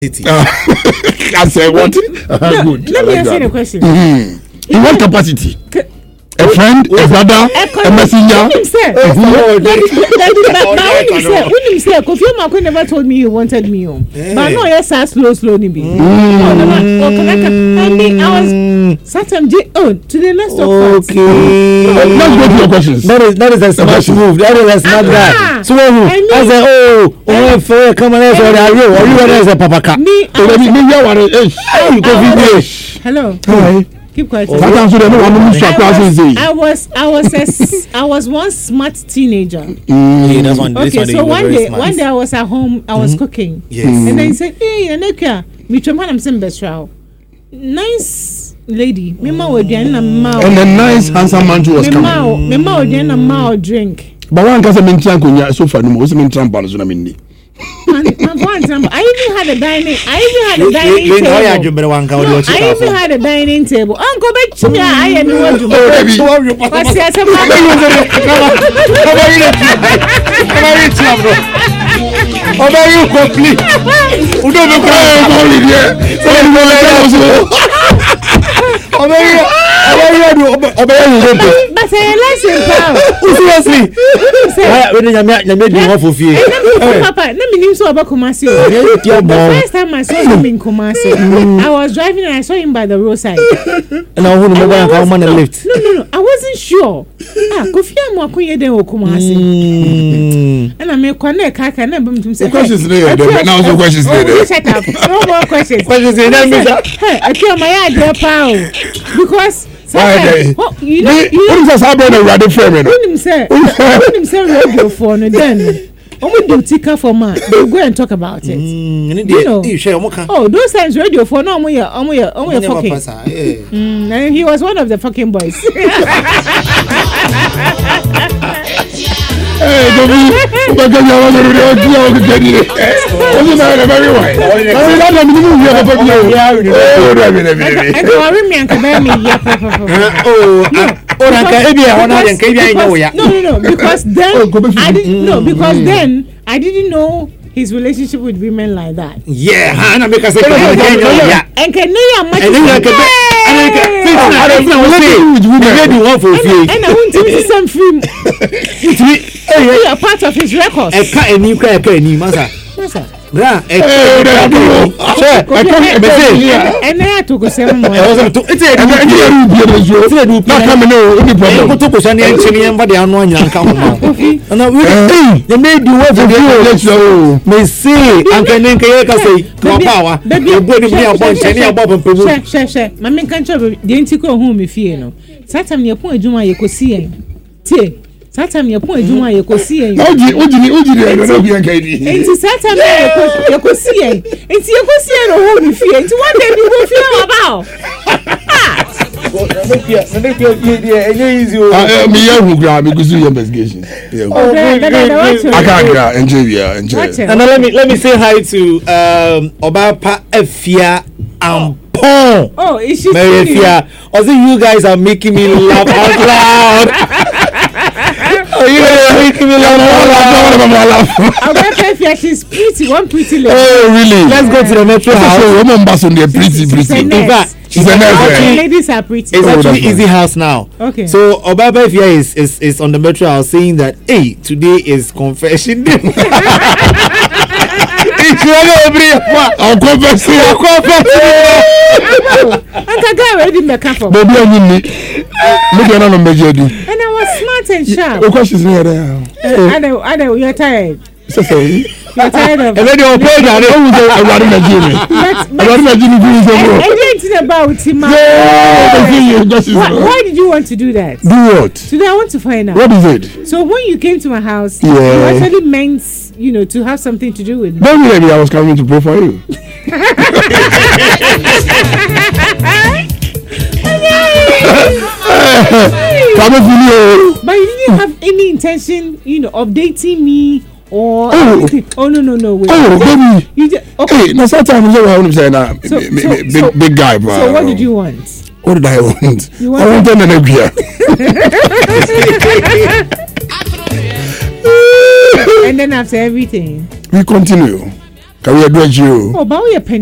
I said what? Good. Let me ask you a question. In what capacity? A friend, a brother, a messenger. Kofi Omako never told me you wanted me home. But no, yes, slow, Nibi. I was certain. Oh, to the next of Let's go to your questions. That is a smart move. That is a smart guy. So I said, for come on, or you want to Papa Cat. Hello. Hi. Keep quiet. I was one smart teenager. Okay, so one day I was at home, I was cooking. Yes. And then he said, "Hey, Aneka, I'm saying best nice lady, and the nice handsome man too was coming. Drink. But one can say so far no more. I even had a dining table. I even had a dining table. Uncle Betty, I am the first time I saw him in Kumasi, I was driving and I saw him by the roadside. And I wouldn't remember how many lift. No, I wasn't sure. Kofi Omako de Kumasi. And I make connect. I can never say questions there. Now the questions there. Shut up. No more questions. Questions in there. I tell my idea, pal. Because you know, radio phone then. Do ticker for man. They go and talk about it. You know. Those times radio for no fucking. And he was one of the fucking boys. Because then I didn't know his relationship with women like that. Yeah, and I make us say, and can and I want to see some film. You are part of his record. And then I took 7 months. Satam ye pon adwuma ye kosi en. Oji no bi an kaidi. Enti satam ye kosi en. Enti ye kosi en ho mi fie. Enti one day bi go fie about. Me ya hu gra me gusu investigation. I can't gra enjoy. And let me say hi to Obapa Efia and Pon. Oh, is she Efia? Also you guys are making me laugh out loud. She's pretty, one pretty lady. Oh, really? Let's go to the metro house. Pretty. In fact, she's a nurse. Ladies are pretty. It's actually Easy House now. Okay. So Obaba Efia is on the metro house saying that, hey, today is confession day. And I was smart and sharp. What questions are there? I know you're tired. You're tired of. And then you're paid. I why did you want to do that? Do what? Today I want to find out. What is it? So when you came to my house, you actually meant, to have something to do with me. Don't maybe I was coming to pray for you. But you didn't have any intention, of dating me or no wait. Baby. You just, okay. Hey, now sometimes I want to say now big guy, bro. So what did you want? What did I want? I wanted an egg. And then after everything, we continue. Can we address you? Oh, but we are